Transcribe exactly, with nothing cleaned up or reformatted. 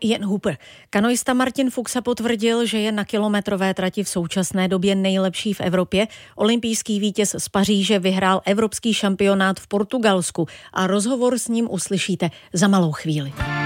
Ian Hooper. Kanoista Martin Fuxa potvrdil, že je na kilometrové trati v současné době nejlepší v Evropě. Olympijský vítěz z Paříže vyhrál evropský šampionát v Portugalsku a rozhovor s ním uslyšíte za malou chvíli.